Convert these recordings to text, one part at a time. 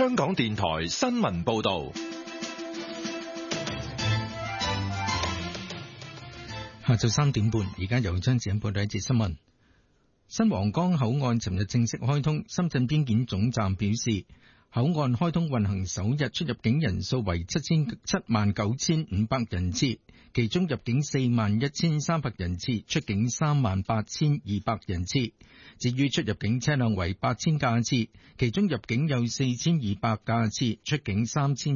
香港電台新聞報道。 下晝3點半，而家由張子欣報道一節新聞。新皇崗口岸尋日正式開通，深圳邊檢總站表示，口岸開通運行首日出入境人數為79500人次，其中入境41300人次，出境38200人次。至於出入境車輛為8000架次，其中入境有4200架次，出境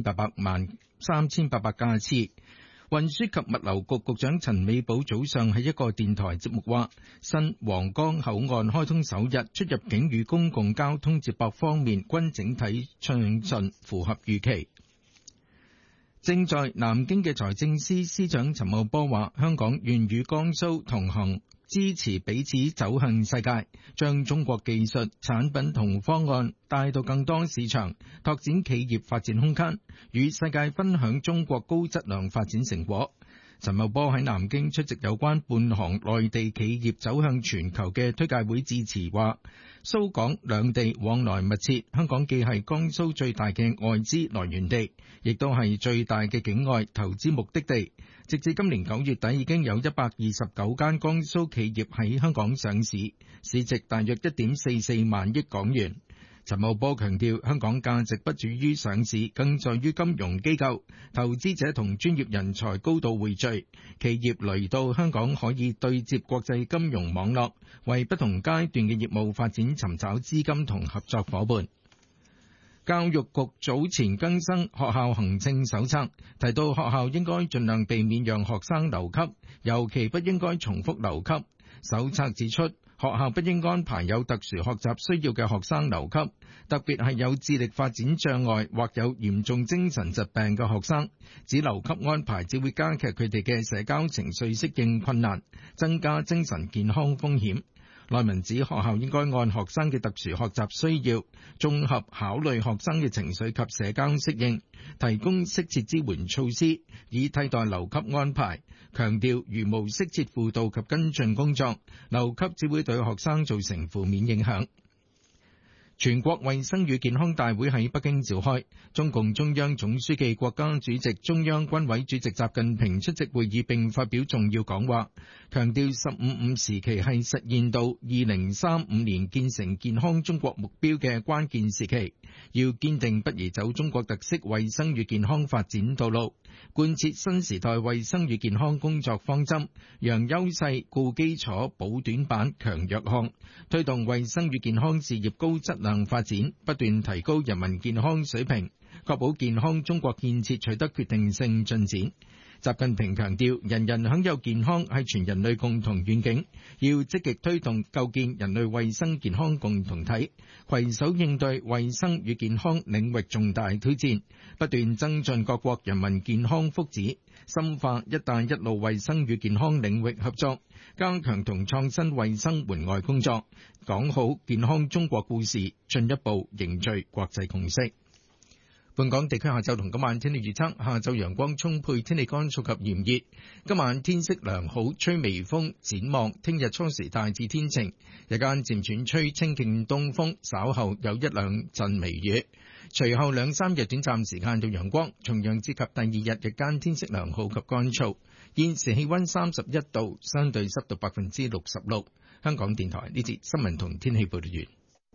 3800架次。運輸及物流局局長陳美寶早上喺一個電台節目話，新皇崗口岸開通首日，出入境與公共交通接駁方面均整體暢順，符合預期。正在南京嘅財政司司長陳茂波話，香港願與江蘇同行，支持彼此走向世界，將中國技術、產品同方案帶到更多市場，拓展企業發展空間，與世界分享中國高質量發展成果。陳茂波喺南京出席有關半航內地企業走向全球嘅推介會致辭話，蘇港兩地往來密切，香港既係江蘇最大嘅外資來源地，亦都係最大嘅境外投資目的地。直至今年9月底，已經有129間江蘇企業喺香港上市，市值大約1.44萬億港元。陳茂波強調，香港價值不止於上市，更在於金融機構、投資者同專業人才高度匯聚。企業嚟到香港可以對接國際金融網絡，為不同階段嘅業務發展尋找資金同合作夥伴。教育局早前更新學校行政手冊，提到學校應該盡量避免讓學生留級，尤其不應該重複留級。手冊指出，學校不應安排有特殊學習需要嘅學生留級，特別係有智力發展障礙或有嚴重精神疾病嘅學生，只留級安排只會加劇佢哋嘅社交情緒適應困難，增加精神健康風險。內文指學校應該按學生嘅特殊學習需要，綜合考慮學生嘅情緒及社交適應，提供適切支援措施，以替代留級安排。強調如無適切輔導及跟進工作，留級只會對學生造成負面影響。全國衛生與健康大會喺北京召開，中共中央總書記、國家主席、中央軍委主席習近平出席會議並發表重要講話，強調15+5時期係實現到2035年建成健康中國目標嘅關鍵時期，要堅定不移走中國特色衛生與健康發展道路，貫徹新時代衛生與健康工作方針，揚優勢、固基礎、補短板、強弱項，推動衛生與健康事業高質量發展，不斷提高人民健康水平，確保健康中國建設取得決定性進展。習近平強調，人人享有健康係全人類共同願景，要積極推動構建人類衛生健康共同體，攜手應對衛生與健康領域重大挑戰，不斷增進各國人民健康福祉，深化一帶一路衛生與健康領域合作，加強同創新衛生援外工作，講好健康中國故事，進一步凝聚國際共識。本港地區下晝同今晚天氣預測，下晝陽光充沛，天氣乾燥及炎熱，今晚天色良好，吹微風。展望聽日初時大致天晴，日間漸轉吹清勁東風，稍後有一兩陣微雨，隨後2、3日短暫時間有陽光，重陽節及第2日日間天色良好及乾燥。現時氣溫31度，相對濕度66%。香港電台呢節新聞同天氣報道完。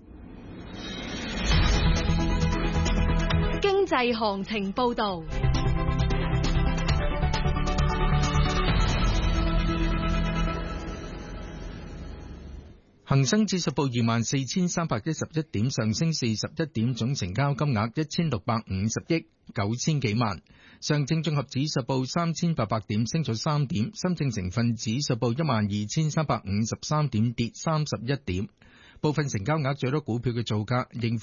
經濟行情報道， 恒生指數報24,311點，上升41點，總成交金額1650億9000幾萬。上證綜合指數報3800點，升咗3點。深證成分指數報12353點，跌31點。部分成交額最多股票嘅造價，盈富